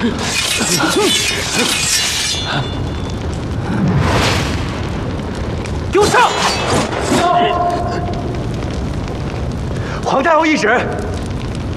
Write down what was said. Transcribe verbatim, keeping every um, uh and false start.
给我上！皇太后懿旨，